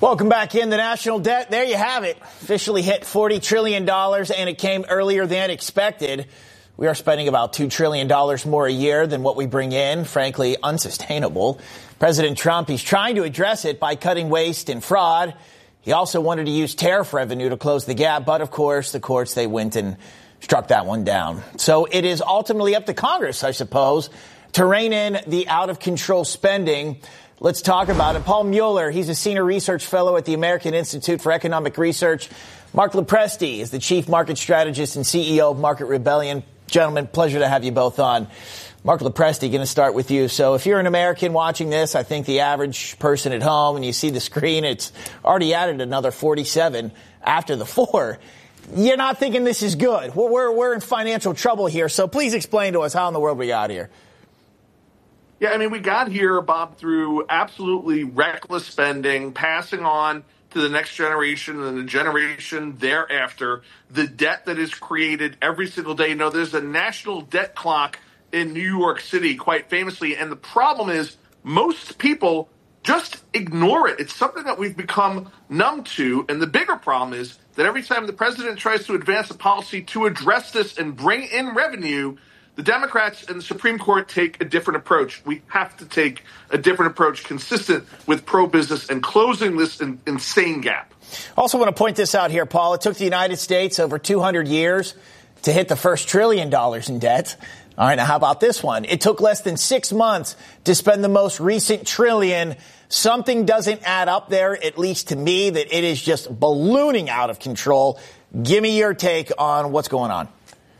Welcome back in. The national debt, there you have it. Officially hit $40 trillion, and it came earlier than expected. We are spending about $2 trillion more a year than what we bring in. Frankly, unsustainable. President Trump, he's trying to address it by cutting waste and fraud. He also wanted to use tariff revenue to close the gap. But, of course, the courts, they went and struck that one down. So it is ultimately up to Congress, I suppose, to rein in the out-of-control spending. Let's talk about it. Paul Mueller, he's a senior research fellow at the American Institute for Economic Research. Mark Lopresti is the chief market strategist and CEO of Market Rebellion. Gentlemen, pleasure to have you both on. Mark Lopresti, going to start with you. So if you're an American watching this, I think the average person at home, and you see the screen, it's already added another 47 after the 4. You're not thinking this is good. We're in financial trouble here. So please explain to us how in the world we got here. Yeah, I mean, we got here, Bob, through absolutely reckless spending, passing on to the next generation and the generation thereafter, the debt that is created every single day. You know, there's a national debt clock in New York City, quite famously, and the problem is most people just ignore it. It's something that we've become numb to, and the bigger problem is that every time the president tries to advance a policy to address this and bring in revenue, the Democrats and the Supreme Court take a different approach. We have to take a different approach consistent with pro-business and closing this insane gap. Also want to point this out here, Paul. It took the United States over 200 years to hit the first $1 trillion in debt. All right, now how about this one? It took less than 6 months to spend the most recent $1 trillion. Something doesn't add up there, at least to me, that it is just ballooning out of control. Give me your take on what's going on.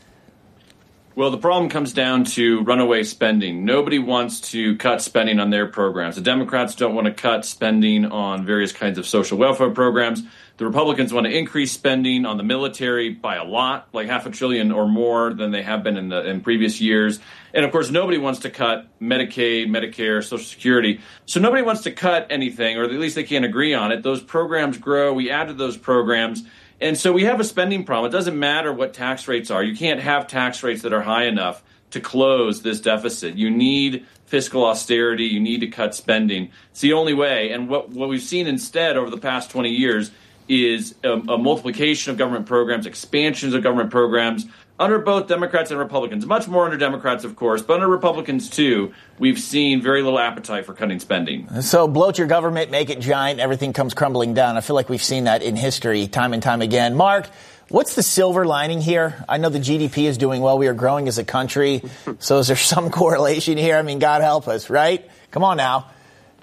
Well, the problem comes down to runaway spending. Nobody wants to cut spending on their programs. The Democrats don't want to cut spending on various kinds of social welfare programs. The Republicans want to increase spending on the military by a lot, like $500 billion or more than they have been in previous years. And, of course, nobody wants to cut Medicaid, Medicare, Social Security. So nobody wants to cut anything, or at least they can't agree on it. Those programs grow. We added those programs. And so we have a spending problem. It doesn't matter what tax rates are. You can't have tax rates that are high enough to close this deficit. You need fiscal austerity. You need to cut spending. It's the only way. And what we've seen instead over the past 20 years is a multiplication of government programs, expansions of government programs under both Democrats and Republicans. Much more under Democrats, of course, but under Republicans, too. We've seen very little appetite for cutting spending. So bloat your government, make it giant, everything comes crumbling down. I feel like we've seen that in history time and time again. Mark, what's the silver lining here? I know the GDP is doing well. We are growing as a country. So is there some correlation here? I mean, God help us, right? Come on now.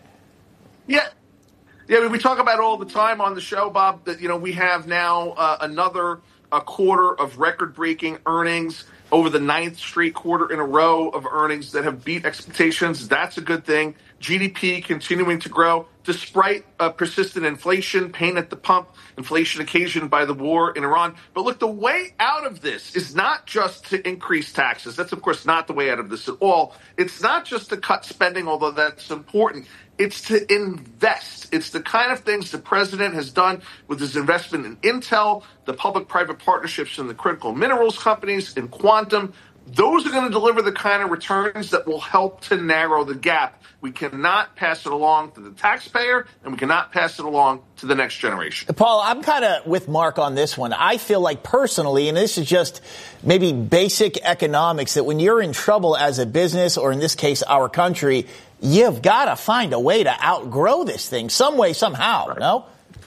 Yeah, I mean, we talk about it all the time on the show, Bob, that, you know, we have now another quarter of record-breaking earnings, over the 9th straight quarter in a row of earnings that have beat expectations. That's a good thing. GDP continuing to grow despite persistent inflation, pain at the pump, inflation occasioned by the war in Iran. But look, the way out of this is not just to increase taxes. That's, of course, not the way out of this at all. It's not just to cut spending, although that's important. It's to invest. It's the kind of things the president has done with his investment in Intel, the public-private partnerships in the critical minerals companies, in quantum. Those are going to deliver the kind of returns that will help to narrow the gap. We cannot pass it along to the taxpayer, and we cannot pass it along to the next generation. Paul, I'm kind of with Mark on this one. I feel like personally, and this is just maybe basic economics, that when you're in trouble as a business, or in this case, our country, you've got to find a way to outgrow this thing some way, somehow, right. No?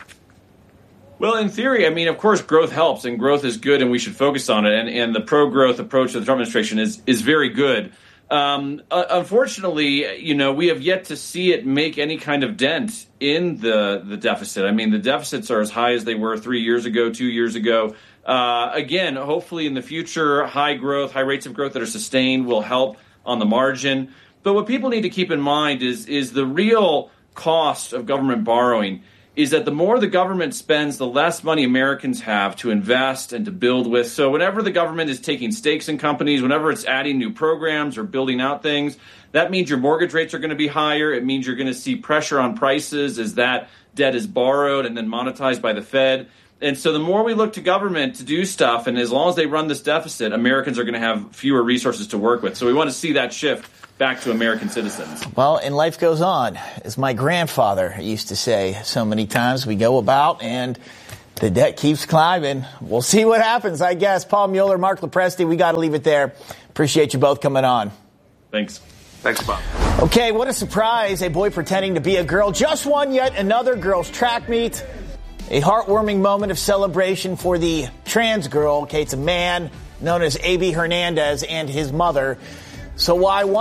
Well, in theory, I mean, of course, growth helps, and growth is good, and we should focus on it. And the pro-growth approach of the Trump administration is very good. Unfortunately, you know, we have yet to see it make any kind of dent in the deficit. I mean, the deficits are as high as they were 3 years ago, 2 years ago. Again, hopefully in the future, high growth, high rates of growth that are sustained will help on the margin. But what people need to keep in mind is the real cost of government borrowing is that the more the government spends, the less money Americans have to invest and to build with. So whenever the government is taking stakes in companies, whenever it's adding new programs or building out things, that means your mortgage rates are going to be higher. It means you're going to see pressure on prices as that debt is borrowed and then monetized by the Fed. And so the more we look to government to do stuff, and as long as they run this deficit, Americans are going to have fewer resources to work with. So we want to see that shift back to American citizens. Well, and life goes on. As my grandfather used to say so many times, we go about and the debt keeps climbing. We'll see what happens, I guess. Paul Mueller, Mark Lopresti, we got to leave it there. Appreciate you both coming on. Thanks. Thanks, Bob. Okay, what a surprise. A boy pretending to be a girl just won yet another girls' track meet. A heartwarming moment of celebration for the trans girl. Okay, it's a man known as A.B. Hernandez and his mother. So why